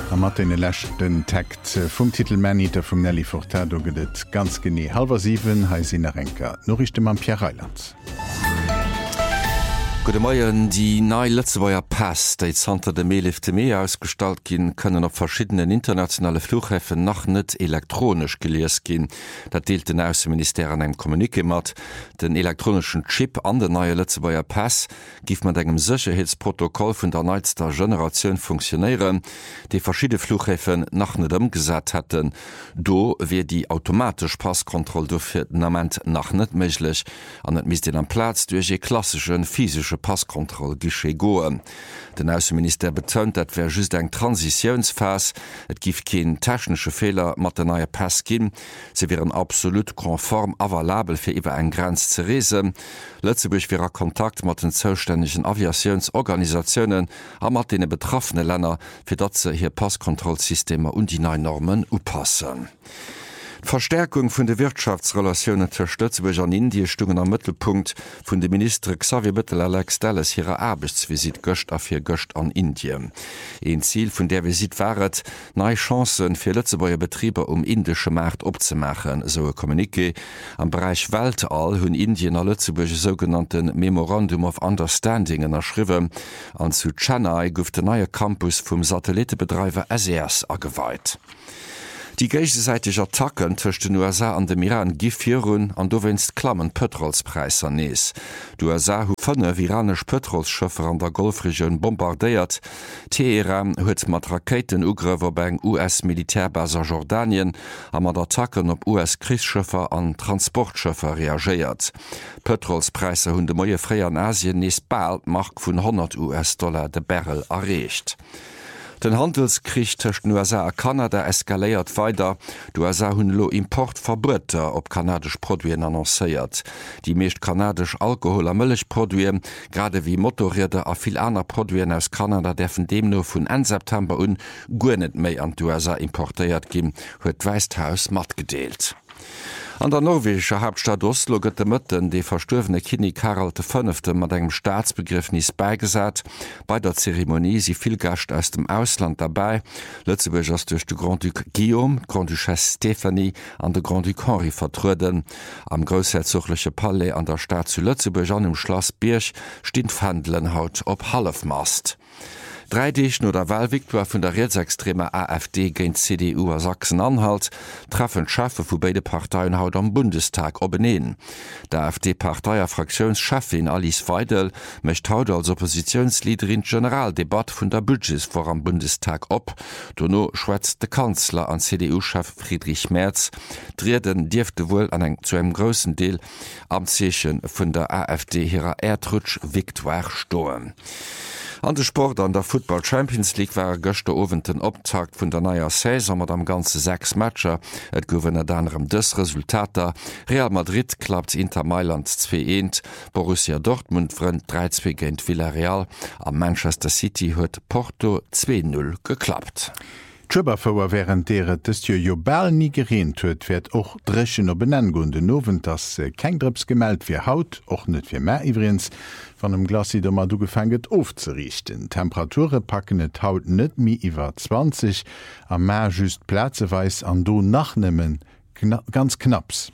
Am mat den lächten Takt vum Titelmaniter vum Nelly Furtado gëtt ganz gené 6:30 heisinn Renker. Norrichte am Pierre Reiland. Gute Morgen, die neue Lützebauer Pass, die Santa de Melifte Meer ausgestaltet gehen, können auf verschiedenen internationalen Flughäfen noch nicht elektronisch gelesen gehen. Das teilt den Außenminister an einem Kommuniqué mit. Den elektronischen Chip an den neuen Lützebauer Pass gibt man einem Sicherheitsprotokoll von der neuesten Generation funktionieren, die verschiedene Flughäfen noch nicht umgesetzt hätten. Da wird die automatische Passkontrolle dafür im Moment noch nicht möglich. Und das müsste dann Platz durch die klassischen physischen Passkontrolle geschehen goen. Den Außenminister betont, dat wär just eng Transitionsphase, et gift kein technische Fehler mat den neue Pass gin, sie wären absolut konform avalabel fir iwwer eng Grenz ze reesen. Lützeburg wäre Kontakt mat den zuständigen Aviationsorganisationen a mat den betroffene Länder, fir dat ze hier Passkontrollsysteme und die neuen Normen upassen. Verstärkung vun de Wirtschaftsrelationen Lützeburg an Indien stungen am Mittelpunkt vun de Minister Xavier Bettel-Alex Dallas ihrer Arbeitsvisit Göcht auf ihr Göcht an Indien. Ein Ziel vun der Visit waret, neue Chancen fir Lützeburger Betriebe indische Markt opzumachen, so ein Kommuniqué. Am Bereich Weltall hunn Indien a Lützeburg sogenannten Memorandum of Understanding erschriven. An zu Chennai gouf der neue Campus vum Satellitebetreiber SES ageweiht. Die gegenseitige Attacken zwischen den USA an dem Iran gifirun an do wennst klammen Petrolspreis an nees. Die USA hu 5 iranesch Petrolsschiffer an der Golfregion bombardéiert. Teheran huet mat Raketen ugrewer beim US-Militärbase Jordanien a mat Attacken op US-Kriegsschiffer an Transportschiffer reagiert. Petrolspreise hunn de moie Fré an Asien nees bald Mark vun $100 de Barrel erreicht. Den Handelskrieg zwischen USA und Kanada eskaliert weiter. Die USA hunn lo Importverbote op kanadisch Produktien annoncéiert. Die meist kanadisch Alkohol- a Milchprodukte, gerade wie Motorräder a viel aner Produktien aus Kanada dürfen demno vun Ende September un gar net méi an die USA importiert gin, huet d'Weisthaus matgedeelt. An der norwegischer Hauptstadt Oslo gëtt de Mëtten de verstorvene König Harald V. mat engem Staatsbegriffnis beigesat. Bei der Zeremonie si viel Gast aus dem Ausland dabei. Lützeburg ass durch de Grand-Duc Guillaume, Grand-Duchesse Stephanie an de Grand-Duc Henri vertruden. Am Großherzogliche Palais an der Stadt zu Lützeburg an im Schloss Birch steht Pfandlen haut op Halfmast. 3 Dagen oder Wahlviktoire vun der rechtsextreme AfD géint CDU a Sachsen-Anhalt treffen Schafe vu beide Parteien haut am Bundestag obeneen. Der AfD-Parteier Fraktionschefin Alice Weidel mecht haut als Oppositionsleaderin Generaldebatt vun der Budgets vor am Bundestag op. Donno schwätzt de Kanzler an CDU-Chef Friedrich Merz. Dreden Dürfte wohl zu einem großen Deel am Zechen vun der AfD hireer Erdrutsch Viktoire stoen. An de Sport an der Football Champions League war gëchte Abend den Optakt vun der neuer Saison mat am ganze 6 Matcher. Et gowen et anderem dës Resultater. Real Madrid klappt Inter Mailand 2-1, Borussia Dortmund wrennt 3-2 géint Villarreal, am Manchester City huet Porto 2-0 geklappt. D'Schëberfauer wären deret dës Jo Jobal nie gereent huet, werd och drechen op benengunde nowen, dats keng Drps gemeldt fir Haut, och net fir Mä iwriens, van dem Glasi dommer du gefänget ofzerichten. Temperature packen et Haut net mi iwwer 20, am Mä just Plätzeweis an do nachnimmen, ganz knapps.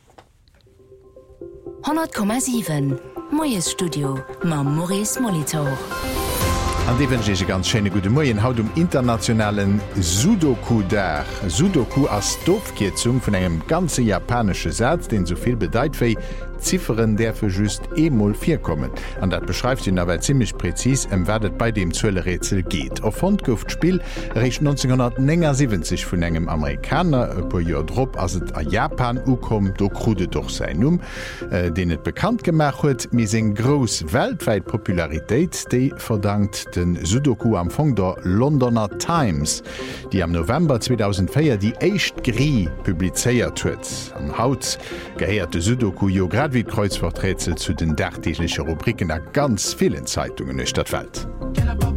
100,7 Moes Studio ma Maurice Molitor. An de wënsch ganz schöne gute Moien haut internationalen Sudoku der. Sudoku as Dofkezung vun engem ganze japanesche Satz, den soviel bedeit wéi Zifferen der für just emol 4 kommen. An dat beschreibt ihn aber ziemlich präzis, werdet bei dem Zöllerätsel geht. Auf Fondgiftspiel recht 1979 von engem Amerikaner po Jahr drop, as het a Japan ukom, do krude doch sein den het bekannt gemacht huet, mir seg groß weltweit Popularität, die verdankt den Sudoku am Fond der Londoner Times, die am November 2004 die echt Grie publizeiert huet. Am Haut geheierte Sudoku Geografie wie Kreuzworträtsel zu den dachtäglichen Rubriken a ganz vielen Zeitungen in der Stadtwelt.